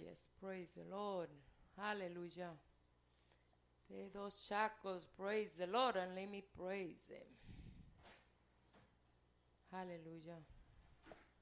Yes, praise the Lord. Hallelujah. Take those shackles, praise the Lord, and let me praise Him. Hallelujah.